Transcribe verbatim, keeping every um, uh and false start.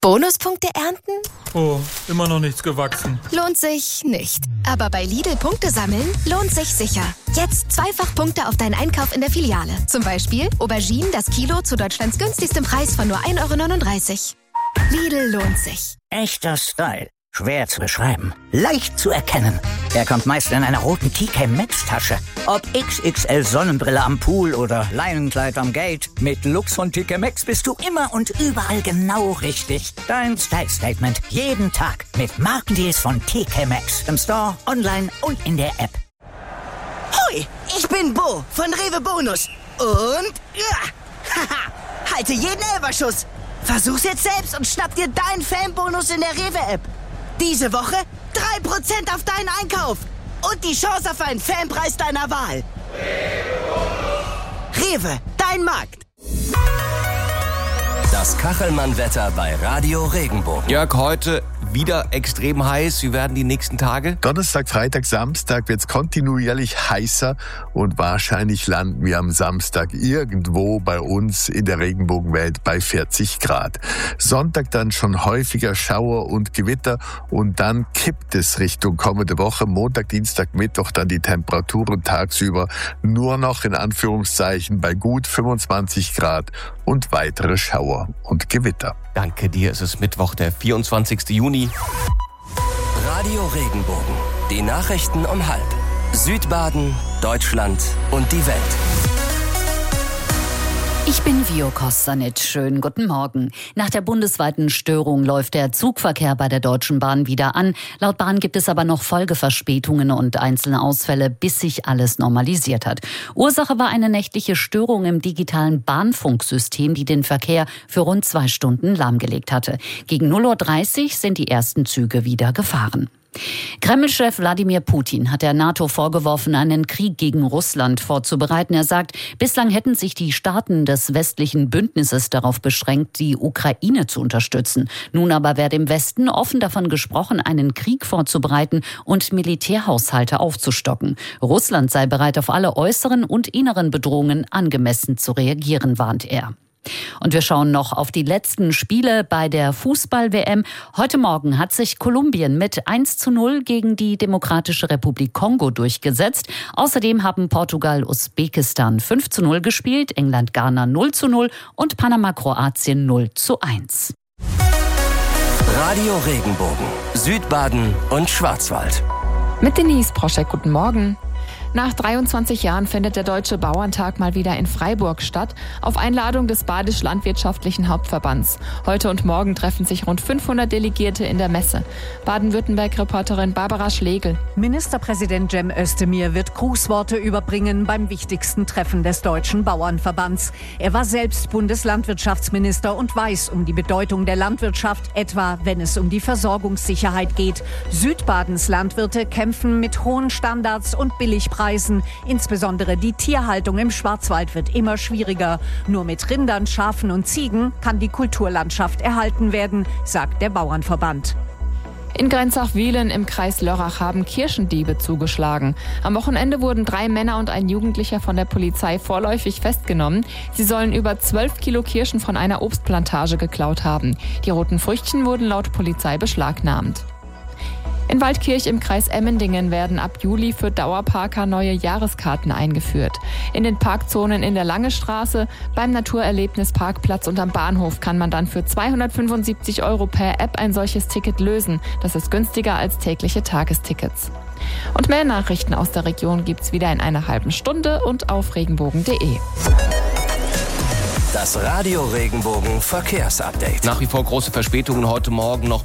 Bonuspunkte ernten? Oh, immer noch nichts gewachsen. Lohnt sich nicht. Aber bei Lidl Punkte sammeln lohnt sich sicher. Jetzt zweifach Punkte auf deinen Einkauf in der Filiale. Zum Beispiel Auberginen das Kilo zu Deutschlands günstigstem Preis von nur ein Euro neununddreißig. Lidl lohnt sich. Echter Style. Schwer zu beschreiben. Leicht zu erkennen. Er kommt meist in einer roten T K Maxx Tasche. Ob X X L Sonnenbrille am Pool oder Leinenkleid am Gate. Mit Lux von T K Maxx bist du immer und überall genau richtig. Dein Style-Statement jeden Tag mit Markendeals von T K Maxx. Im Store, online und in der App. Hoi, ich bin Bo von Rewe Bonus. Und ja, haha, halte jeden Elferschuss. Versuch's jetzt selbst und schnapp dir deinen Fanbonus in der Rewe-App. Diese Woche drei Prozent auf deinen Einkauf und die Chance auf einen Fanpreis deiner Wahl. Rewe, dein Markt. Das Kachelmann-Wetter bei Radio Regenbogen. Jörg, heute wieder extrem heiß. Wie werden die nächsten Tage? Donnerstag, Freitag, Samstag wird es kontinuierlich heißer und wahrscheinlich landen wir am Samstag irgendwo bei uns in der Regenbogenwelt bei vierzig Grad. Sonntag dann schon häufiger Schauer und Gewitter und dann kippt es Richtung kommende Woche. Montag, Dienstag, Mittwoch dann die Temperaturen tagsüber nur noch in Anführungszeichen bei gut fünfundzwanzig Grad und weitere Schauer und Gewitter. Danke dir, es ist Mittwoch, der vierundzwanzigsten Juni. Radio Regenbogen. Die Nachrichten um halb. Südbaden, Deutschland und die Welt. Ich bin Vio Kostanic. Schönen guten Morgen. Nach der bundesweiten Störung läuft der Zugverkehr bei der Deutschen Bahn wieder an. Laut Bahn gibt es aber noch Folgeverspätungen und einzelne Ausfälle, bis sich alles normalisiert hat. Ursache war eine nächtliche Störung im digitalen Bahnfunksystem, die den Verkehr für rund zwei Stunden lahmgelegt hatte. Gegen null Uhr dreißig sind die ersten Züge wieder gefahren. Kreml-Chef Wladimir Putin hat der NATO vorgeworfen, einen Krieg gegen Russland vorzubereiten. Er sagt, bislang hätten sich die Staaten des westlichen Bündnisses darauf beschränkt, die Ukraine zu unterstützen. Nun aber werde im Westen offen davon gesprochen, einen Krieg vorzubereiten und Militärhaushalte aufzustocken. Russland sei bereit, auf alle äußeren und inneren Bedrohungen angemessen zu reagieren, warnt er. Und wir schauen noch auf die letzten Spiele bei der Fußball-W M. Heute Morgen hat sich Kolumbien mit eins zu null gegen die Demokratische Republik Kongo durchgesetzt. Außerdem haben Portugal Usbekistan fünf zu null gespielt, England Ghana null zu null und Panama Kroatien null zu eins. Radio Regenbogen. Südbaden und Schwarzwald. Mit Denise Proschek, guten Morgen. Nach dreiundzwanzig Jahren findet der Deutsche Bauerntag mal wieder in Freiburg statt, auf Einladung des Badisch-Landwirtschaftlichen Hauptverbands. Heute und morgen treffen sich rund fünfhundert Delegierte in der Messe. Baden-Württemberg-Reporterin Barbara Schlegel. Ministerpräsident Cem Özdemir wird Grußworte überbringen beim wichtigsten Treffen des Deutschen Bauernverbands. Er war selbst Bundeslandwirtschaftsminister und weiß um die Bedeutung der Landwirtschaft, etwa wenn es um die Versorgungssicherheit geht. Südbadens Landwirte kämpfen mit hohen Standards und Billigpreisen. Insbesondere die Tierhaltung im Schwarzwald wird immer schwieriger. Nur mit Rindern, Schafen und Ziegen kann die Kulturlandschaft erhalten werden, sagt der Bauernverband. In Grenzach-Wielen im Kreis Lörrach haben Kirchendiebe zugeschlagen. Am Wochenende wurden drei Männer und ein Jugendlicher von der Polizei vorläufig festgenommen. Sie sollen über zwölf Kilo Kirschen von einer Obstplantage geklaut haben. Die roten Früchtchen wurden laut Polizei beschlagnahmt. In Waldkirch im Kreis Emmendingen werden ab Juli für Dauerparker neue Jahreskarten eingeführt. In den Parkzonen in der Langestraße, beim Naturerlebnisparkplatz und am Bahnhof kann man dann für zweihundertfünfundsiebzig Euro per App ein solches Ticket lösen. Das ist günstiger als tägliche Tagestickets. Und mehr Nachrichten aus der Region gibt's wieder in einer halben Stunde und auf regenbogen punkt de. Das Radio Regenbogen Verkehrsupdate. Nach wie vor große Verspätungen heute Morgen noch